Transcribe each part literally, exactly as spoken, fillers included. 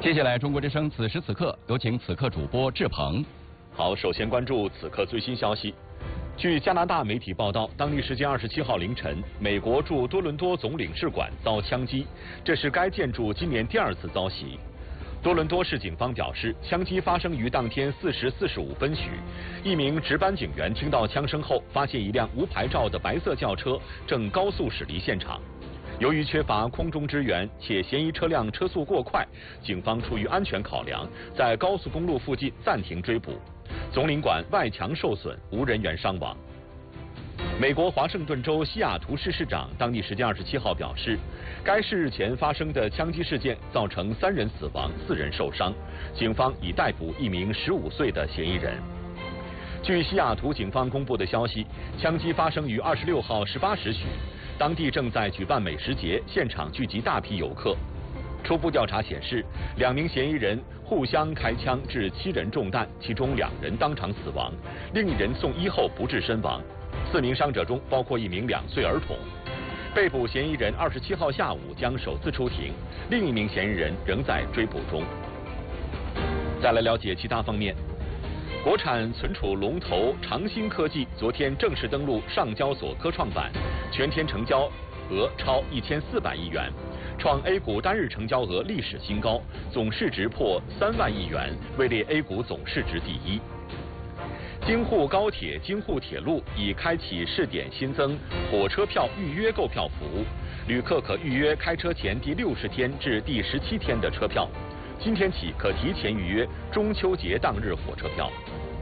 接下来，中国之声此时此刻有请此刻主播志鹏。 好，首先关注此刻最新消息。据加拿大媒体报道，当地时间二十七号凌晨，美国驻多伦多总领事馆遭枪击，这是该建筑今年第二次遭袭。多伦多市警方表示，枪击发生于当天四时四十五分许，一名值班警员听到枪声后，发现一辆无牌照的白色轿车正高速驶离现场。由于缺乏空中支援，且嫌疑车辆车速过快，警方出于安全考量，在高速公路附近暂停追捕。总领馆外墙受损，无人员伤亡。美国华盛顿州西雅图市市长当地时间二十七号表示，该市日前发生的枪击事件造成三人死亡，四人受伤，警方已逮捕一名十五岁的嫌疑人。据西雅图警方公布的消息，枪击发生于二十六号十八时许。当地正在举办美食节，现场聚集大批游客。初步调查显示，两名嫌疑人互相开枪，致七人中弹，其中两人当场死亡，另一人送医后不治身亡。四名伤者中包括一名两岁儿童。被捕嫌疑人二十七号下午将首次出庭，另一名嫌疑人仍在追捕中。再来了解其他方面。国产存储龙头长兴科技昨天正式登陆上交所科创板，全天成交额超一千四百亿元，创 A 股单日成交额历史新高，总市值破三万亿元，位列 A 股总市值第一。京沪高铁、京沪铁路已开启试点新增火车票预约购票服务，旅客可预约开车前第六十天至第十七天的车票。今天起可提前预约中秋节当日火车票。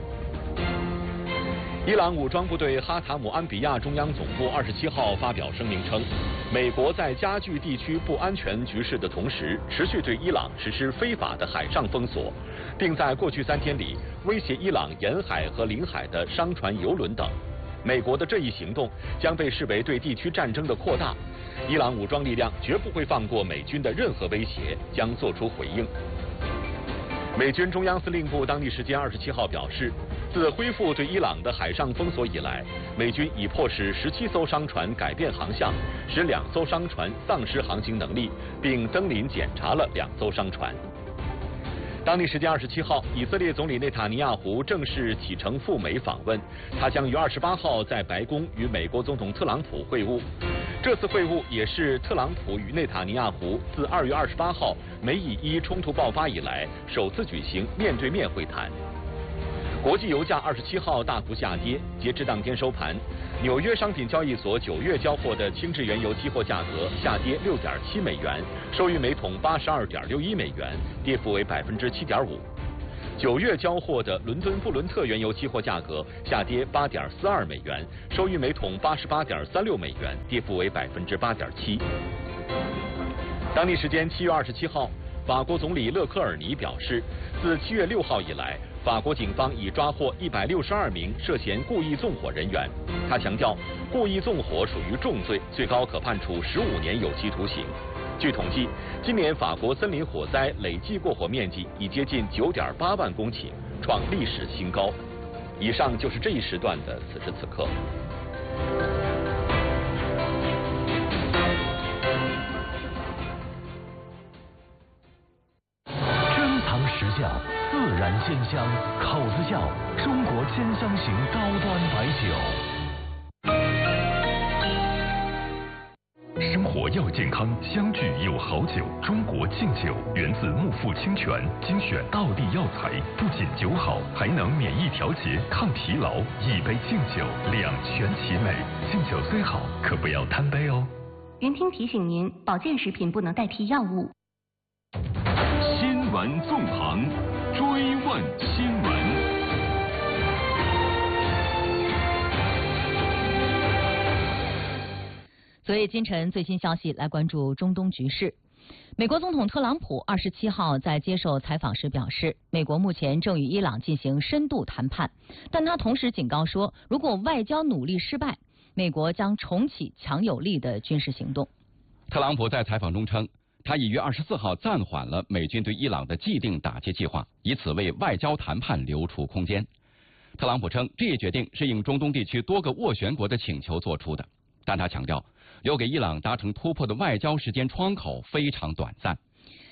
伊朗武装部队哈塔姆安比亚中央总部二十七号发表声明称，美国在加剧地区不安全局势的同时，持续对伊朗实施非法的海上封锁，并在过去三天里威胁伊朗沿海和领海的商船、油轮等。美国的这一行动将被视为对地区战争的扩大。伊朗武装力量绝不会放过美军的任何威胁，将作出回应。美军中央司令部当地时间二十七号表示，自恢复对伊朗的海上封锁以来，美军已迫使十七艘商船改变航向，使两艘商船丧失航行能力，并登临检查了两艘商船。当地时间二十七号，以色列总理内塔尼亚胡正式启程赴美访问，他将于二十八号在白宫与美国总统特朗普会晤。这次会晤也是特朗普与内塔尼亚胡自二月二十八号美以伊冲突爆发以来首次举行面对面会谈。国际油价二十七号大幅下跌，截至当天收盘，纽约商品交易所九月交货的轻质原油期货价格下跌六点七美元，收于每桶八十二点六一美元，跌幅为百分之七点五。九月交货的伦敦布伦特原油期货价格下跌八点四二美元，收于每桶八十八点三六美元，跌幅为百分之八点七。当地时间七月二十七号，法国总理勒科尔尼表示，自七月六号以来，法国警方已抓获一百六十二名涉嫌故意纵火人员。他强调，故意纵火属于重罪，最高可判处十五年有期徒刑。据统计，今年法国森林火灾累计过火面积已接近九点八万公顷，创历史新高。以上就是这一时段的此时此刻。 珍藏实窖，自然鲜香，口子窖，中国鲜香型高端白酒。生活要健康，相聚有好酒。中国劲酒源自木富清泉，精选道地药材，不仅酒好，还能免疫调节、抗疲劳。一杯劲酒，两全其美。劲酒虽好，可不要贪杯哦。 云听提醒您，保健食品不能代替药物。 新闻纵横，追问新闻。 昨夜今晨最新消息，来关注中东局势。美国总统特朗普二十七号在接受采访时表示，美国目前正与伊朗进行深度谈判，但他同时警告说，如果外交努力失败，美国将重启强有力的军事行动。 特朗普在采访中称，他已于二十四号暂缓了美军对伊朗的既定打击计划，以此为外交谈判留出空间。特朗普称，这一决定是应中东地区多个斡旋国的请求做出的，但他强调，留给伊朗达成突破的外交时间窗口非常短暂。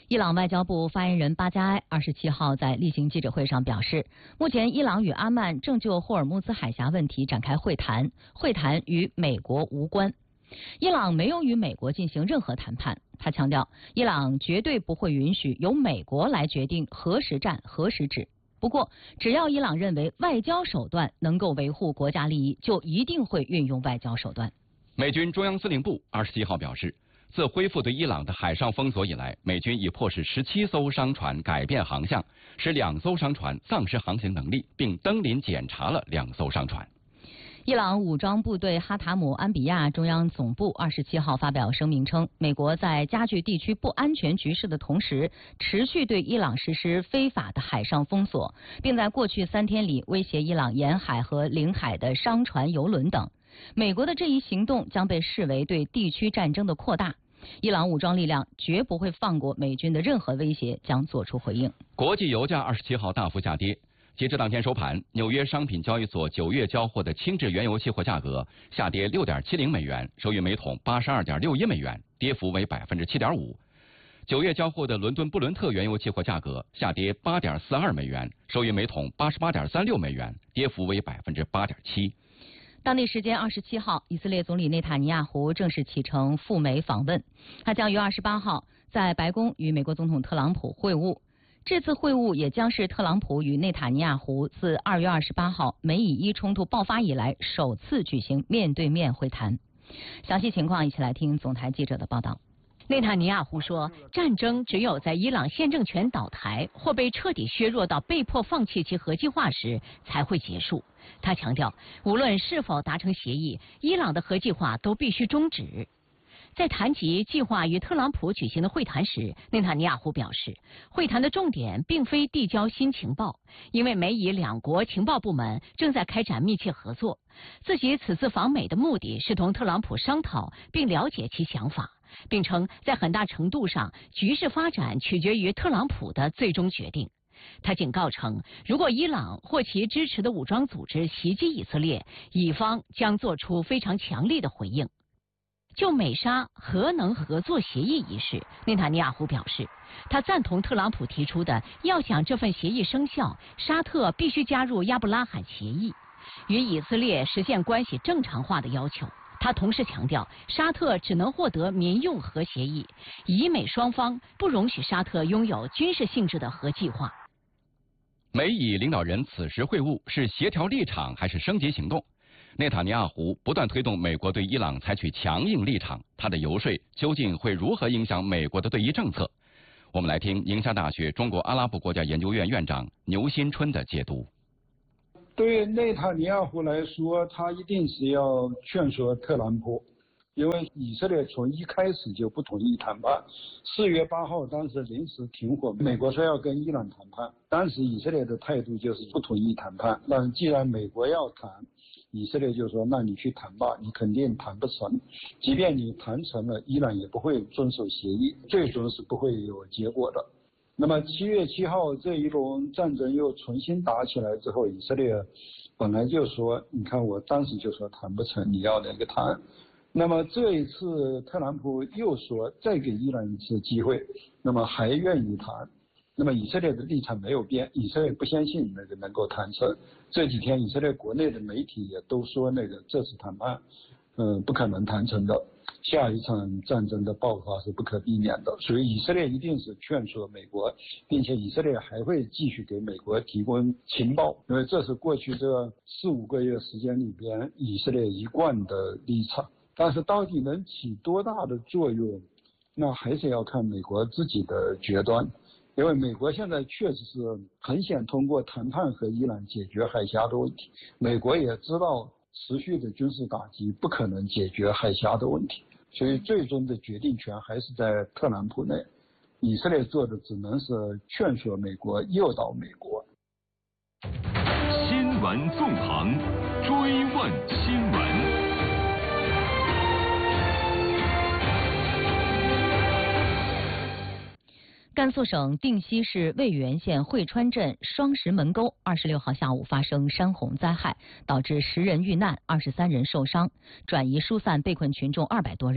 伊朗外交部发言人巴加埃二十七号在例行记者会上表示，目前伊朗与阿曼正就霍尔木兹海峡问题展开会谈，会谈与美国无关。伊朗没有与美国进行任何谈判。他强调，伊朗绝对不会允许由美国来决定何时战何时止。不过，只要伊朗认为外交手段能够维护国家利益，就一定会运用外交手段。 美军中央司令部二十七号表示，自恢复对伊朗的海上封锁以来，美军已迫使十七艘商船改变航向，使两艘商船丧失航行能力，并登临检查了两艘商船。 伊朗武装部队哈塔姆安比亚中央总部二十七号发表声明称，美国在加剧地区不安全局势的同时，持续对伊朗实施非法的海上封锁，并在过去三天里威胁伊朗沿海和领海的商船、油轮等。美国的这一行动将被视为对地区战争的扩大。伊朗武装力量绝不会放过美军的任何威胁，将作出回应。 国际油价二十七号大幅下跌。截至当天收盘，纽约商品交易所九月交货的轻质原油期货价格下跌六点七零美元，收于每桶八十二点六一美元，跌幅为百分之七点五。九月交货的伦敦布伦特原油期货价格下跌八点四二美元，收于每桶八十八点三六美元，跌幅为百分之八点七。 当地时间二十七号，以色列总理内塔尼亚胡正式启程赴美访问，他将于二十八号在白宫与美国总统特朗普会晤。这次会晤也将是特朗普与内塔尼亚胡自二月二十八号美以伊冲突爆发以来首次举行面对面会谈。详细情况一起来听总台记者的报道。 内塔尼亚胡说，战争只有在伊朗现政权倒台或被彻底削弱到被迫放弃其核计划时才会结束。他强调，无论是否达成协议，伊朗的核计划都必须终止。在谈及计划与特朗普举行的会谈时，内塔尼亚胡表示，会谈的重点并非递交新情报，因为美以两国情报部门正在开展密切合作。自己此次访美的目的是同特朗普商讨并了解其想法，并称在很大程度上，局势发展取决于特朗普的最终决定。他警告称，如果伊朗或其支持的武装组织袭击以色列，以方将做出非常强力的回应。就美沙核能合作协议一事，内塔尼亚胡表示，他赞同特朗普提出的要想这份协议生效，沙特必须加入亚伯拉罕协议，与以色列实现关系正常化的要求。他同时强调，沙特只能获得民用核协议，以美双方不容许沙特拥有军事性质的核计划。 美以领导人此时会晤是协调立场还是升级行动？内塔尼亚胡不断推动美国对伊朗采取强硬立场，他的游说究竟会如何影响美国的对伊政策？我们来听宁夏大学中国阿拉伯国家研究院院长牛新春的解读。 对内塔尼亚胡来说，他一定是要劝说特朗普，因为以色列从一开始就不同意谈判。四月八号当时临时停火，美国说要跟伊朗谈判，当时以色列的态度就是不同意谈判。但既然美国要谈，以色列就说那你去谈吧，你肯定谈不成，即便你谈成了，伊朗也不会遵守协议，最终是不会有结果的。那么七月七号这一轮战争又重新打起来之后，以色列本来就说，你看我当时就说谈不成，你要那个谈。那么这一次特朗普又说再给伊朗一次机会，那么还愿意谈。那么以色列的立场没有变，以色列不相信那个能够谈成。这几天以色列国内的媒体也都说那个这次谈判，嗯、呃，不可能谈成的，下一场战争的爆发是不可避免的。所以以色列一定是劝说美国，并且以色列还会继续给美国提供情报，因为这是过去这四五个月时间里边以色列一贯的立场。但是到底能起多大的作用，那还是要看美国自己的决断。因为美国现在确实是很想通过谈判和伊朗解决海峡的问题，美国也知道持续的军事打击不可能解决海峡的问题，所以最终的决定权还是在特朗普内。以色列做的只能是劝说美国，诱导美国。 新闻纵横，追问新闻。 甘肃省定西市渭源县会川镇双石门沟二十六号下午发生山洪灾害，导致十人遇难，二十三人受伤，转移疏散被困群众二百多人。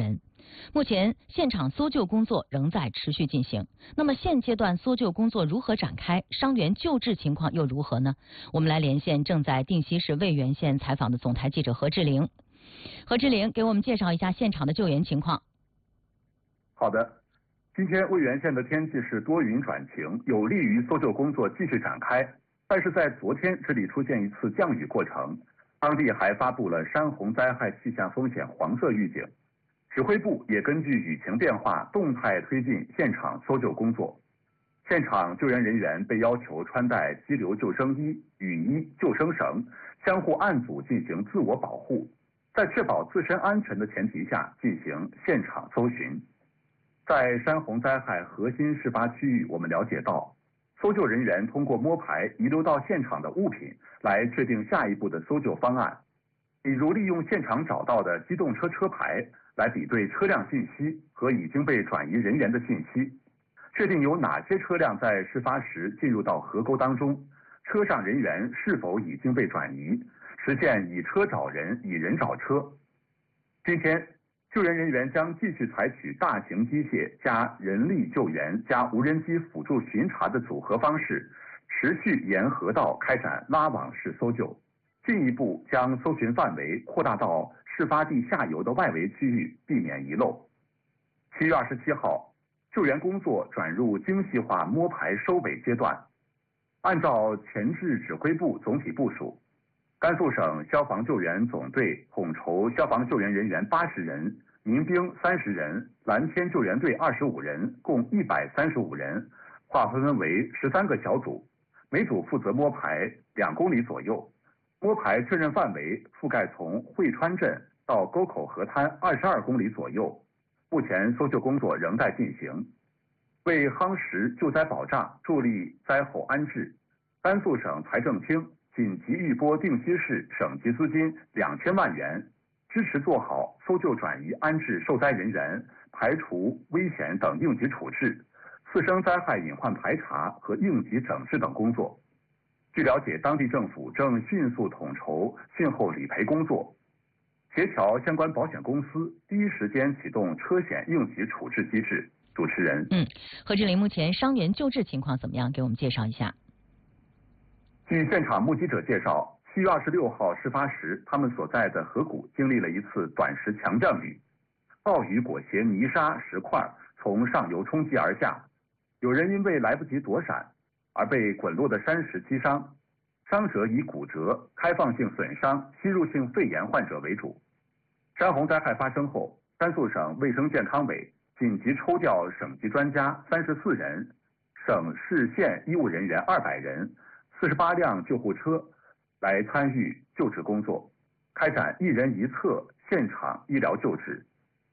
目前现场搜救工作仍在持续进行。那么现阶段搜救工作如何展开？伤员救治情况又如何呢？我们来连线正在定西市渭源县采访的总台记者何志玲。何志玲，给我们介绍一下现场的救援情况。 好的，今天渭源县的天气是多云转晴，有利于搜救工作继续展开。但是在昨天，这里出现一次降雨过程，当地还发布了山洪灾害气象风险黄色预警。指挥部也根据雨情变化，动态推进现场搜救工作。现场救援人员被要求穿戴激流救生衣、雨衣、救生绳，相互按组进行自我保护，在确保自身安全的前提下进行现场搜寻。在山洪灾害核心事发区域，我们了解到，搜救人员通过摸排遗留到现场的物品来确定下一步的搜救方案，比如利用现场找到的机动车车牌来比对车辆信息和已经被转移人员的信息，确定有哪些车辆在事发时进入到河沟当中，车上人员是否已经被转移，实现以车找人、以人找车。今天救援人员将继续采取大型机械加人力救援加无人机辅助巡查的组合方式，持续沿河道开展拉网式搜救，进一步将搜寻范围扩大到事发地下游的外围区域，避免遗漏。七月二十七号，救援工作转入精细化摸排收尾阶段。按照前置指挥部总体部署，甘肃省消防救援总队统筹消防救援人员八十人，民兵三十人，蓝天救援队二十五人，共一百三十五人，划分为十三个小组，每组负责摸排两公里左右。摸排确认范围覆盖从汇川镇到沟口河滩二十二公里左右。目前搜救工作仍在进行。为夯实救灾保障，助力灾后安置，甘肃省财政厅紧急预拨定西市省级资金两千万元，支持做好搜救转移安置受灾人员、排除危险等应急处置、次生灾害隐患排查和应急整治等工作。据了解，当地政府正迅速统筹汛后理赔工作，协调相关保险公司，第一时间启动车险应急处置机制。主持人， 嗯，何志玲，目前伤员救治情况怎么样？给我们介绍一下。 据现场目击者介绍，七月二十六号事发时，他们所在的河谷经历了一次短时强降雨，暴雨裹挟泥沙石块从上游冲击而下，有人因为来不及躲闪而被滚落的山石击伤，伤者以骨折、开放性损伤、吸入性肺炎患者为主。山洪灾害发生后，甘肃省卫生健康委紧急抽调省级专家三十四人，省市县医务人员二百人，四十八辆救护车来参与救治工作，开展一人一侧现场医疗救治。